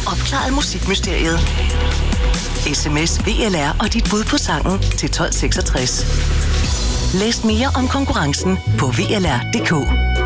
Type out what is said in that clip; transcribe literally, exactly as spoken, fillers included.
opklaret musikmysteriet. Sms V L R og dit bud på sangen til tolv seksogtres. Læs mere om konkurrencen på V L R punktum d k.